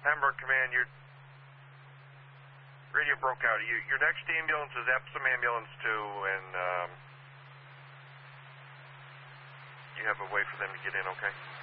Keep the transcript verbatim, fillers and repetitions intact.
Hamburg Command, your radio broke out. You, your next ambulance is Epsom Ambulance two, and um, you have a way for them to get in, okay?